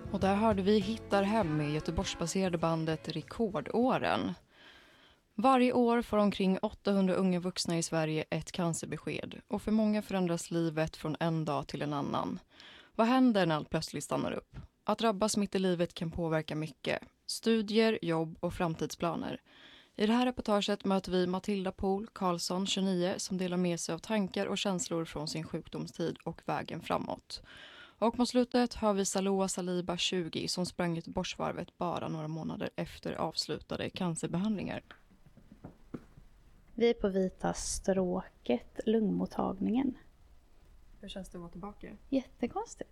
Och där hörde vi Hittar hem med Göteborgsbaserade bandet Rekordåren. Varje år får omkring 800 unga vuxna i Sverige ett cancerbesked. Och för många förändras livet från en dag till en annan. Vad händer när allt plötsligt stannar upp? Att drabbas mitt i livet kan påverka mycket. Studier, jobb och framtidsplaner. I det här reportaget möter vi Matilda Pohl Karlsson, 29, som delar med sig av tankar och känslor från sin sjukdomstid och vägen framåt. Och mot slutet har vi Saloa Saliba, 20, som sprang Göteborgsvarvet bara några månader efter avslutade cancerbehandlingar. Vi är på Vita stråket, lungmottagningen. Hur känns det att vara tillbaka? Jättekonstigt.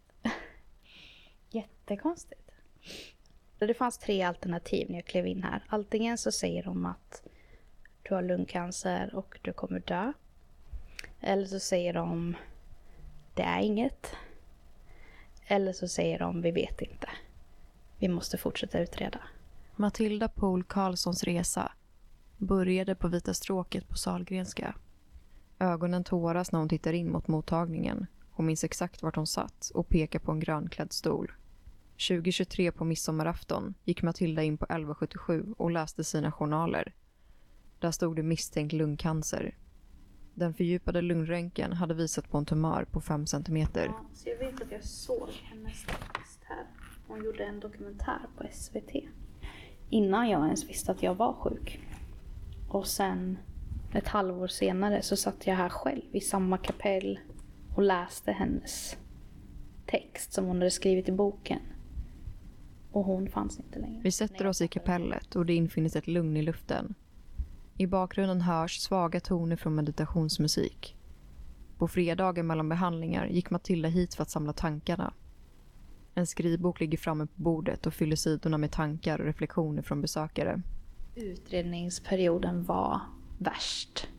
Jättekonstigt. Det fanns 3 alternativ när jag klev in här. Antingen så säger de att du har lungcancer och du kommer dö. Eller så säger de det är inget. Eller så säger de vi vet inte. Vi måste fortsätta utreda. Matilda Pohl Karlssons resa började på Vita stråket på Sahlgrenska. Ögonen tåras när hon tittar in mot mottagningen. Hon minns exakt vart hon satt och pekar på en grönklädd stol. 2023 på midsommarafton gick Matilda in på 1177 och läste sina journaler. Där stod det misstänkt lungcancer. Den fördjupade lungröntgen hade visat på en tumör på 5 centimeter. Ja, så jag vet att jag såg hennes text här. Hon gjorde en dokumentär på SVT. Innan jag ens visste att jag var sjuk. Och sen ett halvår senare så satt jag här själv i samma kapell och läste hennes text som hon hade skrivit i boken. Och hon fanns inte längre. Vi sätter oss i kapellet och det infinner sig ett lugn i luften. I bakgrunden hörs svaga toner från meditationsmusik. På fredagen mellan behandlingar gick Matilda hit för att samla tankarna. En skrivbok ligger framme på bordet och fyller sidorna med tankar och reflektioner från besökare. Utredningsperioden var värst.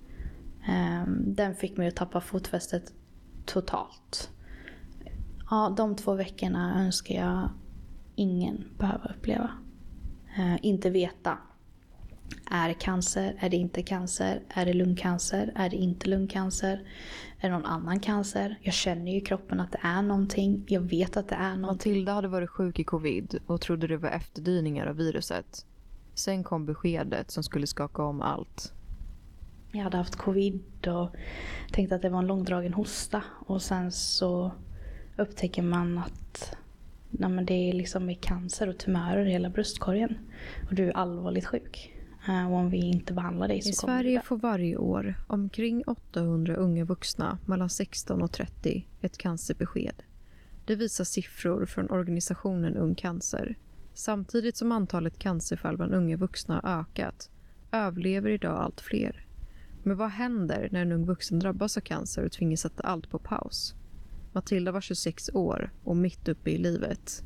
Den fick mig att tappa fotfästet totalt. Ja, de 2 veckorna önskar jag ingen behöver uppleva. Inte veta. Är det cancer? Är det inte cancer? Är det lungcancer? Är det inte lungcancer? Är det någon annan cancer? Jag känner ju i kroppen att det är någonting. Jag vet att det är någonting. Matilda hade varit sjuk i covid och trodde det var efterdyningar av viruset. Sen kom beskedet som skulle skaka om allt. Jag hade haft covid och tänkte att det var en långdragen hosta. Och sen så upptäcker man att det är liksom cancer och tumörer i hela bröstkorgen. Och du är allvarligt sjuk. Och om vi inte behandlar dig så I kommer Sverige får varje år omkring 800 unga vuxna mellan 16 och 30 ett cancerbesked. Det visar siffror från organisationen Ung Cancer. Samtidigt som antalet cancerfall bland unga vuxna har ökat, överlever idag allt fler. Men vad händer när en ung vuxen drabbas av cancer och tvingas sätta allt på paus? Matilda var 26 år och mitt uppe i livet.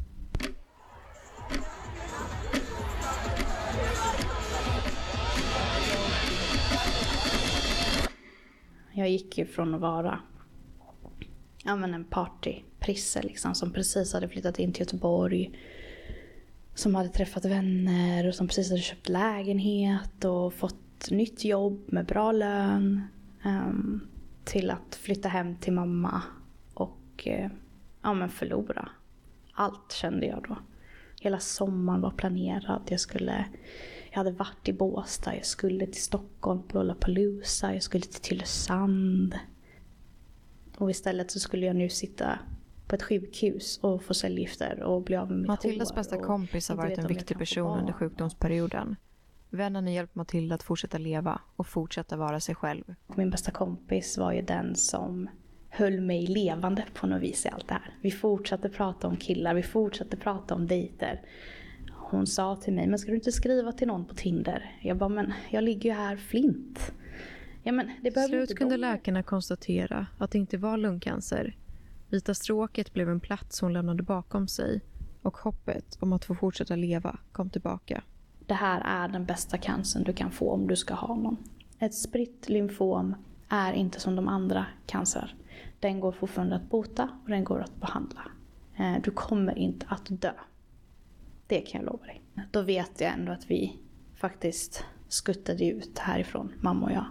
Jag gick ju från att vara en partyprisse liksom, som precis hade flyttat in till Göteborg. Som hade träffat vänner och som precis hade köpt lägenhet och fått nytt jobb med bra lön. Till att flytta hem till mamma och förlora. Allt kände jag då. Hela sommaren var planerad. Jag hade varit i Båstad. Jag skulle till Stockholm på Lollapalooza. Jag skulle till Tylösand. Och istället så skulle jag nu sitta på ett sjukhus och få cellgifter och bli av med mitt Matildas hår. bästa kompis har varit en viktig person under sjukdomsperioden. Vännen har hjälpt Matilda att fortsätta leva och fortsätta vara sig själv. Min bästa kompis var ju den som höll mig levande på något vis i allt det här. Vi fortsatte prata om killar, vi fortsatte prata om dejter. Hon sa till mig, men ska du inte skriva till någon på Tinder? Jag bara, men jag ligger ju här flint. Ja, men det behöver Slut inte kunde läkarna konstatera att det inte var lungcancer. Vita stråket blev en plats hon lämnade bakom sig och hoppet om att få fortsätta leva kom tillbaka. Det här är den bästa cancern du kan få om du ska ha någon. Ett spritt lymfom är inte som de andra cancer. Den går fortfarande att bota och den går att behandla. Du kommer inte att dö. Det kan jag lova dig. Då vet jag ändå att vi faktiskt skuttade ut härifrån, mamma och jag.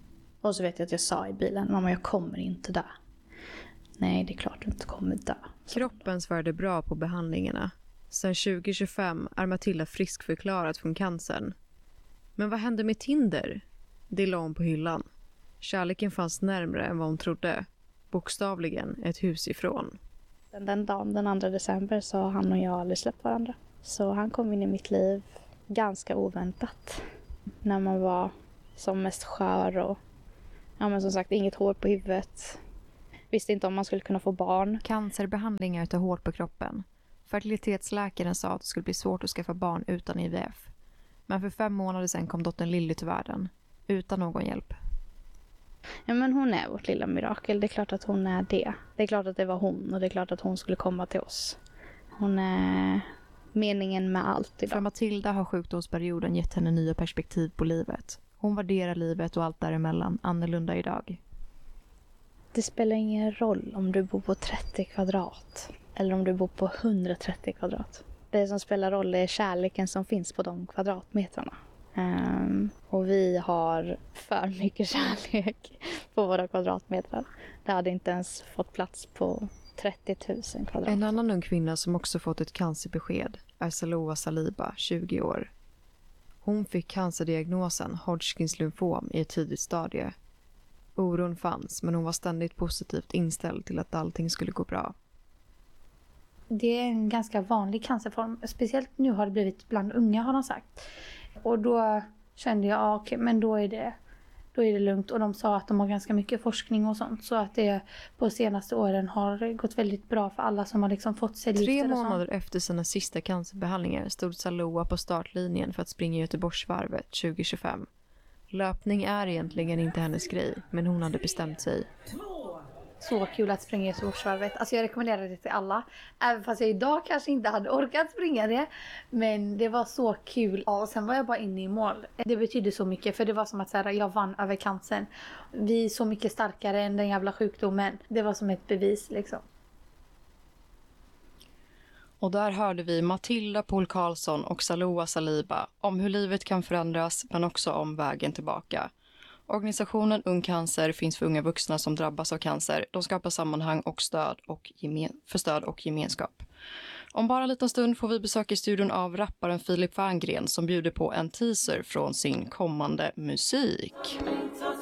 Och så vet jag att jag sa i bilen, mamma jag kommer inte dö. Nej, det är klart du inte kommer dö, Kroppen svarade bra på behandlingarna. Sen 2025 är Matilda friskförklarad från cancern. Men vad hände med Tinder? Det la hon på hyllan. Kärleken fanns närmare än vad hon trodde. Bokstavligen ett hus ifrån. Den dagen, den 2 december, så har han och jag aldrig släppt varandra. Så han kom in i mitt liv ganska oväntat. När man var som mest skör och men som sagt inget hår på huvudet. Visste inte om man skulle kunna få barn. Cancerbehandlingar tar hårt på kroppen. Fertilitetsläkaren sa att det skulle bli svårt att skaffa barn utan IVF. Men för 5 månader sedan kom dottern Lilly till världen. Utan någon hjälp. Ja, men hon är vårt lilla mirakel. Det är klart att hon är det. Det är klart att det var hon och det är klart att hon skulle komma till oss. Hon är meningen med allt idag. För Matilda har sjukdomsperioden gett henne nya perspektiv på livet. Hon värderar livet och allt däremellan annorlunda idag. Det spelar ingen roll om du bor på 30 kvadrat eller om du bor på 130 kvadrat. Det som spelar roll är kärleken som finns på de kvadratmetrarna. Och vi har för mycket kärlek på våra kvadratmetrar. Det hade inte ens fått plats på 30 000 kvadrat. En annan ung kvinna som också fått ett cancerbesked är Saloua Saliba, 20 år. Hon fick cancerdiagnosen Hodgkins lymfom i ett tidigt stadie. Oron fanns, men hon var ständigt positivt inställd till att allting skulle gå bra. Det är en ganska vanlig cancerform. Speciellt nu har det blivit bland unga, har de sagt. Och då kände jag, okej, men då är det lugnt. Och de sa att de har ganska mycket forskning och sånt. Så att det på senaste åren har gått väldigt bra för alla som har liksom fått cellgifter. 3 månader efter sina sista cancerbehandlingar stod Saloua på startlinjen för att springa Göteborgsvarvet 2025. Löpning är egentligen inte hennes grej, men hon hade bestämt sig. Så kul att springa Göteborgsvarvet. Alltså jag rekommenderar det till alla. Även fast jag idag kanske inte hade orkat springa det. Men det var så kul. Ja, och sen var jag bara inne i mål. Det betydde så mycket. För det var som att säga, jag vann över cancern. Vi är så mycket starkare än den jävla sjukdomen. Det var som ett bevis liksom. Och där hörde vi Matilda Poul Karlsson och Saloua Saliba om hur livet kan förändras, men också om vägen tillbaka. Organisationen Ung Cancer finns för unga vuxna som drabbas av cancer. De skapar sammanhang och stöd och gemenskap. Om bara en liten stund får vi besöka i studion av rapparen Filip Ferngren som bjuder på en teaser från sin kommande musik.